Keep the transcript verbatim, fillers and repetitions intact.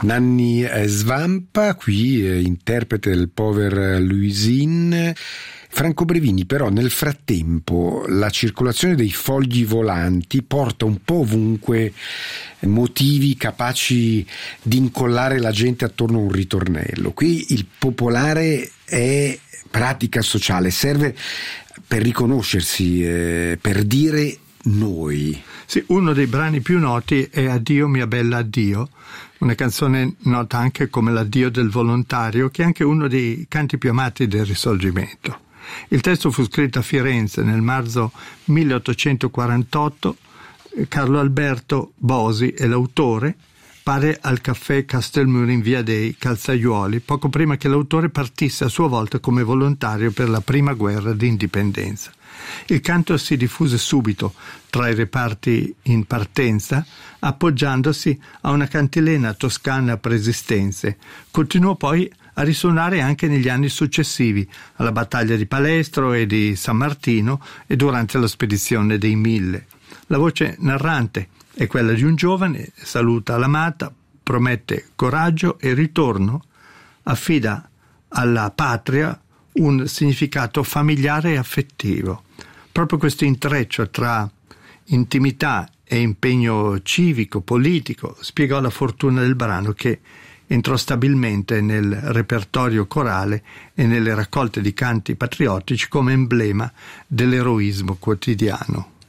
Nanni Svampa, qui eh, interprete del Pover Louisin. Franco Brevini, però nel frattempo la circolazione dei fogli volanti porta un po' ovunque motivi capaci di incollare la gente attorno a un ritornello. Qui il popolare è pratica sociale, serve per riconoscersi, eh, per dire noi. Sì, uno dei brani più noti è Addio mia bella addio, una canzone nota anche come l'addio del volontario, che è anche uno dei canti più amati del Risorgimento. Il testo fu scritto a Firenze nel marzo milleottocentoquarantotto. Carlo Alberto Bosi è l'autore, pare al caffè Castelmuro in via dei Calzaiuoli, poco prima che l'autore partisse a sua volta come volontario per la prima guerra di indipendenza. Il canto si diffuse subito tra i reparti in partenza, appoggiandosi a una cantilena toscana preesistenze. Continuò poi a risuonare anche negli anni successivi, alla battaglia di Palestro e di San Martino e durante la spedizione dei Mille. La voce narrante è quella di un giovane, saluta l'amata, promette coraggio e ritorno, affida alla patria un significato familiare e affettivo. Proprio questo intreccio tra intimità e impegno civico, politico, spiegò la fortuna del brano, che entrò stabilmente nel repertorio corale e nelle raccolte di canti patriottici come emblema dell'eroismo quotidiano.